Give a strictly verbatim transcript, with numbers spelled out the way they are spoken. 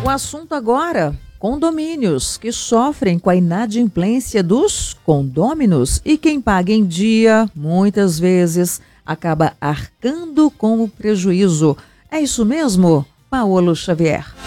assunto agora, condomínios que sofrem com a inadimplência dos condôminos e quem paga em dia, muitas vezes, acaba arcando com o prejuízo. É isso mesmo, Paulo Xavier?